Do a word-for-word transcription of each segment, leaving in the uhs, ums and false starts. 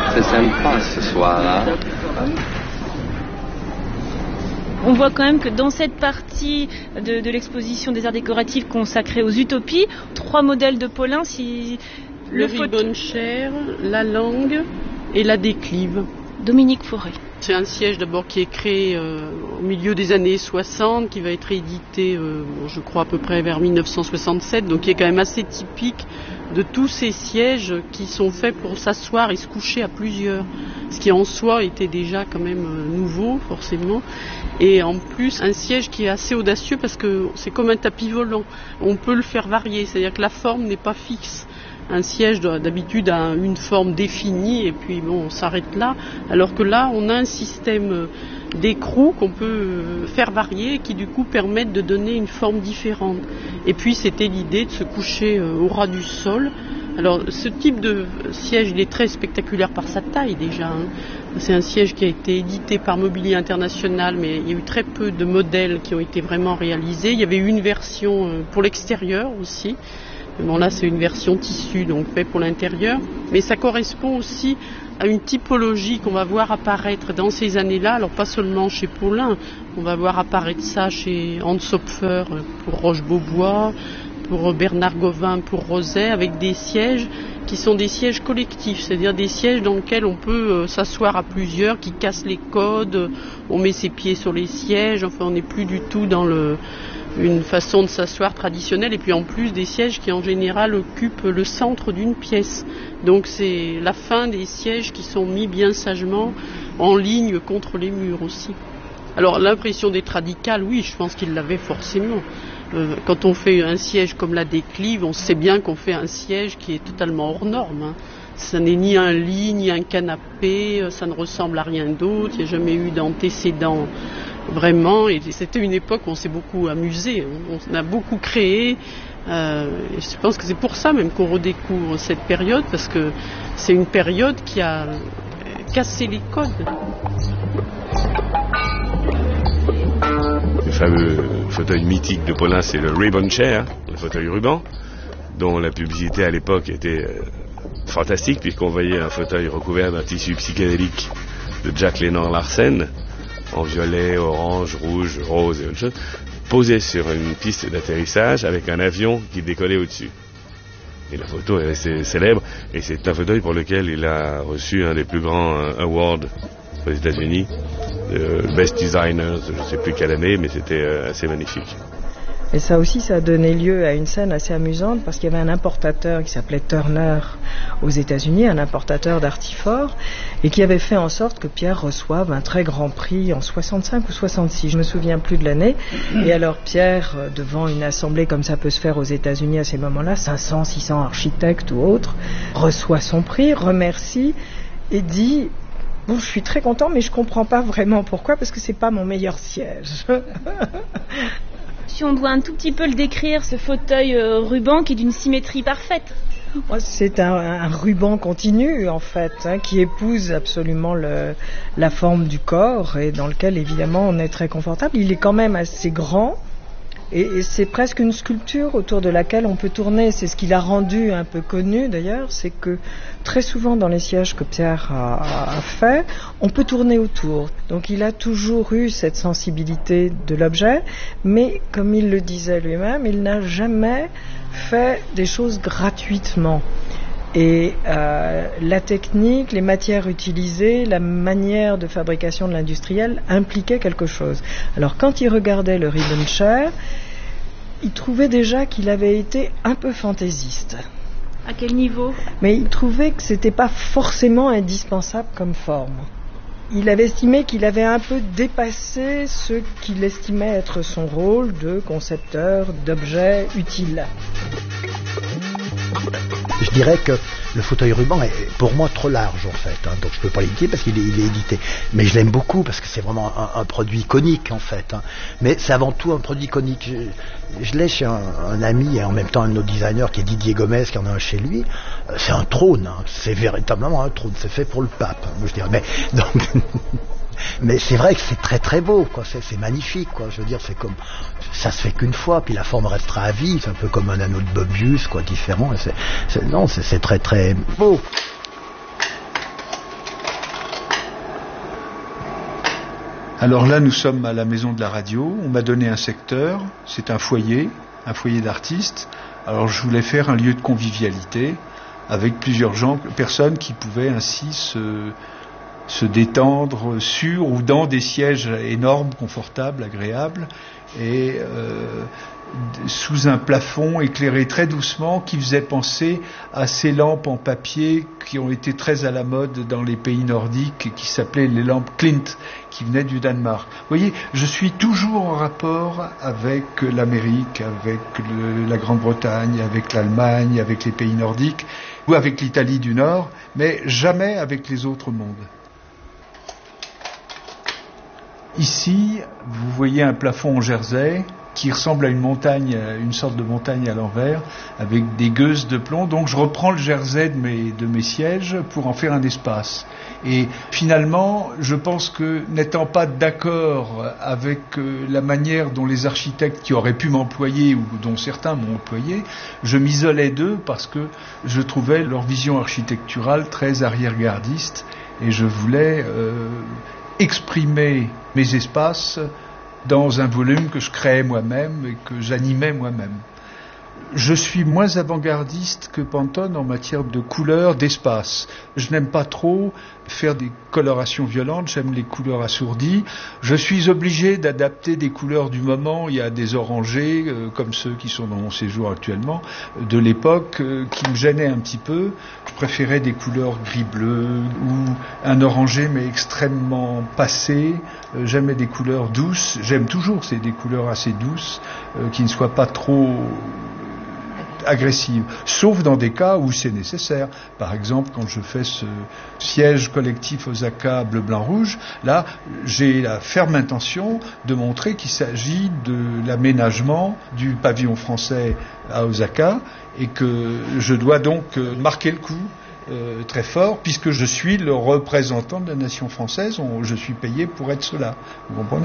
très sympa ce soir. Hein. On voit quand même que dans cette partie de, de l'exposition des arts décoratifs consacrée aux utopies, trois modèles de Paulin, si le, le ribbon chair, la langue et la déclive. Dominique Fauré. C'est un siège d'abord qui est créé euh, au milieu des années soixante, qui va être édité, euh, je crois à peu près vers mille neuf cent soixante-sept, donc qui est quand même assez typique de tous ces sièges qui sont faits pour s'asseoir et se coucher à plusieurs, ce qui en soi était déjà quand même euh, nouveau forcément, et en plus un siège qui est assez audacieux parce que c'est comme un tapis volant, on peut le faire varier, c'est-à-dire que la forme n'est pas fixe. Un siège d'habitude a une forme définie et puis bon, on s'arrête là, alors que là on a un système d'écrou qu'on peut faire varier et qui du coup permettent de donner une forme différente. Et puis c'était l'idée de se coucher au ras du sol. Alors ce type de siège il est très spectaculaire par sa taille déjà. Hein. C'est un siège qui a été édité par Mobilier International, mais il y a eu très peu de modèles qui ont été vraiment réalisés. Il y avait eu une version pour l'extérieur aussi. Bon là c'est une version tissu donc fait pour l'intérieur, mais ça correspond aussi à une typologie qu'on va voir apparaître dans ces années-là, alors pas seulement chez Paulin, on va voir apparaître ça chez Hans Hopfer pour Roche-Beaubois, pour Bernard Govin pour Roset, avec des sièges qui sont des sièges collectifs, c'est-à-dire des sièges dans lesquels on peut s'asseoir à plusieurs, qui cassent les codes, on met ses pieds sur les sièges, enfin on n'est plus du tout dans le... une façon de s'asseoir traditionnelle, et puis en plus des sièges qui en général occupent le centre d'une pièce. Donc c'est la fin des sièges qui sont mis bien sagement en ligne contre les murs aussi. Alors l'impression d'être radical, oui, je pense qu'il l'avait forcément. Euh, quand on fait un siège comme la déclive, on sait bien qu'on fait un siège qui est totalement hors norme. Hein. Ça n'est ni un lit, ni un canapé, ça ne ressemble à rien d'autre, il n'y a jamais eu d'antécédent. Vraiment, et c'était une époque où on s'est beaucoup amusé, on a beaucoup créé, euh, et je pense que c'est pour ça même qu'on redécouvre cette période, parce que c'est une période qui a cassé les codes. Le fameux fauteuil mythique de Paulin, c'est le ribbon chair, le fauteuil ruban, dont la publicité à l'époque était euh, fantastique, puisqu'on voyait un fauteuil recouvert d'un tissu psychédélique de Jack Lennon Larsen, en violet, orange, rouge, rose et autre chose, posé sur une piste d'atterrissage avec un avion qui décollait au-dessus. Et la photo est restée célèbre, et c'est un fauteuil pour lequel il a reçu un des plus grands uh, awards aux États-Unis, euh, Best Designer, je ne sais plus quelle année, mais c'était euh, assez magnifique. Et ça aussi, ça a donné lieu à une scène assez amusante parce qu'il y avait un importateur qui s'appelait Turner aux États-Unis, un importateur d'artifort, et qui avait fait en sorte que Pierre reçoive un très grand prix en soixante-cinq ou soixante-six, je me souviens plus de l'année. Et alors Pierre, devant une assemblée comme ça peut se faire aux États-Unis à ces moments-là, cinq cents, six cents architectes ou autres, reçoit son prix, remercie et dit: bon, je suis très content, mais je comprends pas vraiment pourquoi, parce que c'est pas mon meilleur siège. Si on doit un tout petit peu le décrire, ce fauteuil euh, ruban qui est d'une symétrie parfaite. C'est un, un ruban continu en fait, hein, qui épouse absolument le, la forme du corps et dans lequel évidemment on est très confortable. Il est quand même assez grand et, et c'est presque une sculpture autour de laquelle on peut tourner. C'est ce qui l'a rendu un peu connu d'ailleurs, c'est que très souvent dans les sièges que Pierre a, a fait, on peut tourner autour. Donc il a toujours eu cette sensibilité de l'objet, mais comme il le disait lui-même, il n'a jamais fait des choses gratuitement. Et euh, la technique, les matières utilisées, la manière de fabrication de l'industriel impliquait quelque chose. Alors quand il regardait le ribbon chair, il trouvait déjà qu'il avait été un peu fantaisiste. À quel niveau ? Mais il trouvait que c'était pas forcément indispensable comme forme. Il avait estimé qu'il avait un peu dépassé ce qu'il estimait être son rôle de concepteur d'objets utiles. Je dirais que le fauteuil ruban est pour moi trop large en fait, hein, donc je peux pas l'éditer parce qu'il est, il est édité. Mais je l'aime beaucoup parce que c'est vraiment un, un produit iconique en fait. Hein. Mais c'est avant tout un produit iconique. Je, je l'ai chez un, un ami et en même temps un de nos designers qui est Didier Gomez qui en a un chez lui. C'est un trône, hein. C'est véritablement un trône. C'est fait pour le pape, hein, je dirais. Mais donc. Mais c'est vrai que c'est très très beau, quoi. C'est, c'est magnifique, quoi. Je veux dire, c'est comme ça se fait qu'une fois, puis la forme restera à vie. C'est un peu comme un anneau de Bobius, quoi, différent. C'est, c'est, non, c'est, c'est très très beau. Alors là, nous sommes à la Maison de la Radio. On m'a donné un secteur. C'est un foyer, un foyer d'artistes. Alors je voulais faire un lieu de convivialité avec plusieurs gens, personnes qui pouvaient ainsi se, se détendre sur ou dans des sièges énormes, confortables, agréables, et euh, sous un plafond éclairé très doucement qui faisait penser à ces lampes en papier qui ont été très à la mode dans les pays nordiques, qui s'appelaient les lampes Klint, qui venaient du Danemark. Vous voyez, je suis toujours en rapport avec l'Amérique, avec le, la Grande-Bretagne, avec l'Allemagne, avec les pays nordiques, ou avec l'Italie du Nord, mais jamais avec les autres mondes. Ici, vous voyez un plafond en jersey qui ressemble à une montagne, une sorte de montagne à l'envers, avec des gueuses de plomb. Donc je reprends le jersey de mes, de mes sièges pour en faire un espace. Et finalement, je pense que, n'étant pas d'accord avec la manière dont les architectes qui auraient pu m'employer, ou dont certains m'ont employé, je m'isolais d'eux parce que je trouvais leur vision architecturale très arrière-gardiste, et je voulais euh, exprimer mes espaces dans un volume que je créais moi-même et que j'animais moi-même. Je suis moins avant-gardiste que Pantone en matière de couleurs, d'espace. Je n'aime pas trop faire des colorations violentes, j'aime les couleurs assourdies. Je suis obligé d'adapter des couleurs du moment. Il y a des orangés, euh, comme ceux qui sont dans mon séjour actuellement, de l'époque, euh, qui me gênaient un petit peu. Je préférais des couleurs gris-bleu ou un orangé mais extrêmement passé. Euh, j'aimais des couleurs douces. J'aime toujours, c'est des couleurs assez douces, euh, qui ne soient pas trop agressive, sauf dans des cas où c'est nécessaire. Par exemple, quand je fais ce siège collectif Osaka bleu-blanc-rouge, là, j'ai la ferme intention de montrer qu'il s'agit de l'aménagement du pavillon français à Osaka et que je dois donc marquer le coup euh, très fort, puisque je suis le représentant de la nation française. On, je suis payé pour être cela. Vous comprenez ?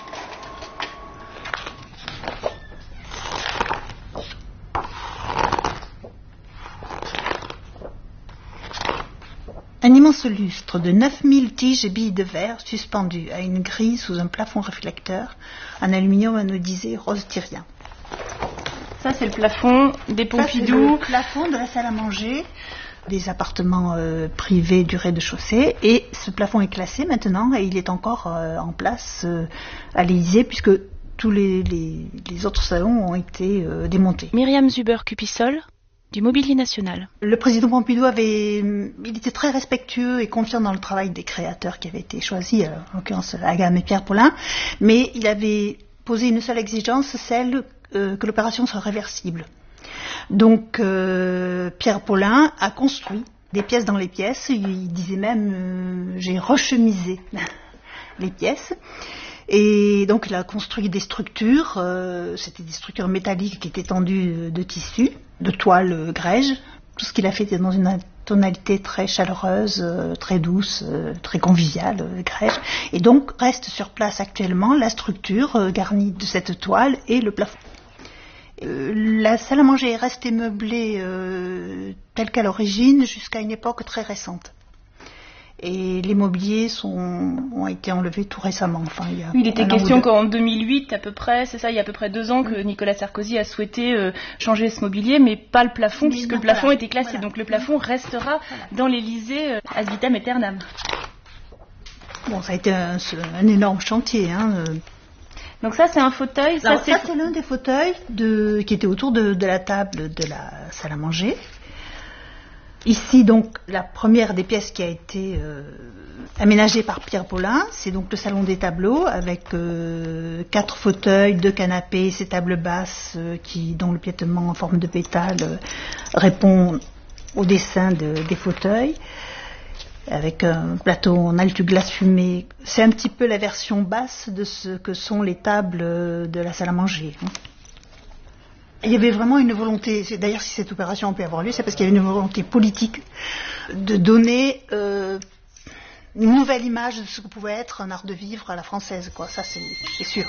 Un immense lustre de neuf mille tiges et billes de verre suspendues à une grille sous un plafond réflecteur en aluminium anodisé rose tyrien. Ça, c'est le plafond des Pompidou. Ça, c'est le plafond de la salle à manger des appartements euh, privés du rez-de-chaussée. Et ce plafond est classé maintenant et il est encore euh, en place euh, à l'Élysée puisque tous les, les, les autres salons ont été euh, démontés. Myriam Zuber-Cupissol, du Mobilier National. Le président Pompidou avait, il était très respectueux et confiant dans le travail des créateurs qui avaient été choisis, en l'occurrence Agam et Pierre Paulin, mais il avait posé une seule exigence, celle euh, que l'opération soit réversible. Donc euh, Pierre Paulin a construit des pièces dans les pièces, il disait même euh, j'ai rechemisé les pièces. Et donc il a construit des structures, euh, c'était des structures métalliques qui étaient tendues de tissu, de toile grège. Tout ce qu'il a fait était dans une tonalité très chaleureuse, euh, très douce, euh, très conviviale, euh, grège. Et donc reste sur place actuellement la structure euh, garnie de cette toile et le plafond. Euh, la salle à manger est restée meublée euh, telle qu'à l'origine jusqu'à une époque très récente. Et les mobiliers sont, ont été enlevés tout récemment. Enfin, il, y a il était question qu'en deux mille huit, à peu près, c'est ça, il y a à peu près deux ans que Nicolas Sarkozy a souhaité euh, changer ce mobilier, mais pas le plafond, mais puisque non, le plafond voilà, était classé. Voilà. Donc le plafond restera voilà. dans l'Élysée euh, ad vitam aeternam. Bon, ça a été un, un énorme chantier. Hein. Donc ça, c'est un fauteuil. Alors, ça, c'est, ça, c'est l'un des fauteuils de, qui était autour de, de la table de la salle à manger. Ici, donc, la première des pièces qui a été euh, aménagée par Pierre Paulin, c'est donc le salon des tableaux avec euh, quatre fauteuils, deux canapés, ces tables basses euh, qui, dont le piétement en forme de pétale euh, répond au dessin de, des fauteuils, avec un plateau en altu-glace fumée. C'est un petit peu la version basse de ce que sont les tables de la salle à manger. Hein. Il y avait vraiment une volonté, d'ailleurs si cette opération a pu avoir lieu, c'est parce qu'il y avait une volonté politique de donner euh, une nouvelle image de ce que pouvait être un art de vivre à la française, quoi. Ça c'est, c'est sûr.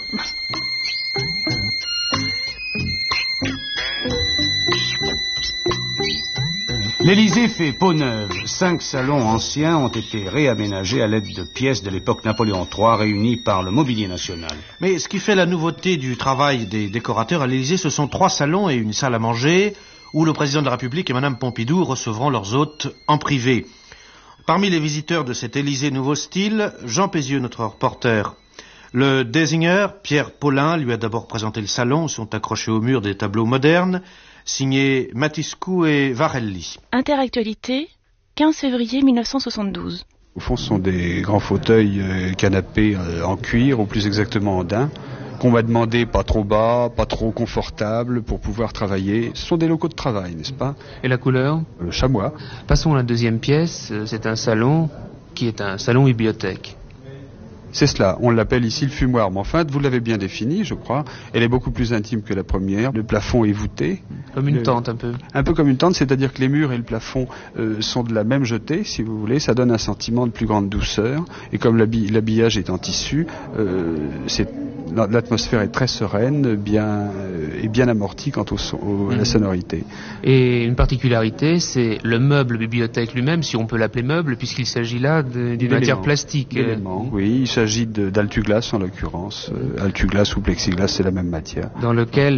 L'Élysée fait peau neuve. Cinq salons anciens ont été réaménagés à l'aide de pièces de l'époque Napoléon trois réunies par le mobilier national. Mais ce qui fait la nouveauté du travail des décorateurs à l'Élysée, ce sont trois salons et une salle à manger où le président de la République et Madame Pompidou recevront leurs hôtes en privé. Parmi les visiteurs de cet Élysée nouveau style, Jean Pézieux, notre reporter. Le désigner, Pierre Paulin, lui a d'abord présenté le salon où sont accrochés au mur des tableaux modernes, signés Matiscou et Varelli. Interactualité, quinze février mille neuf cent soixante-douze. Au fond, ce sont des grands fauteuils euh, canapés euh, en cuir, ou plus exactement en daim, qu'on m'a demandé pas trop bas, pas trop confortable pour pouvoir travailler. Ce sont des locaux de travail, n'est-ce pas? Et la couleur? Le chamois. Passons à la deuxième pièce. C'est un salon qui est un salon bibliothèque. C'est cela, on l'appelle ici le fumoir, mais enfin, vous l'avez bien défini, je crois. Elle est beaucoup plus intime que la première. Le plafond est voûté. Comme une le... tente, un peu. Un peu comme une tente, c'est-à-dire que les murs et le plafond euh, sont de la même jetée, si vous voulez. Ça donne un sentiment de plus grande douceur. Et comme l'habillage est en tissu, euh, c'est... l'atmosphère est très sereine, bien, euh, et bien amortie quant au son, au, à la sonorité. Et une particularité, c'est le meuble bibliothèque lui-même, si on peut l'appeler meuble, puisqu'il s'agit là d'une matière plastique. D'éléments, oui. Il s'agit d'altuglas en l'occurrence. Euh, altuglas ou plexiglas, c'est la même matière. Dans lequel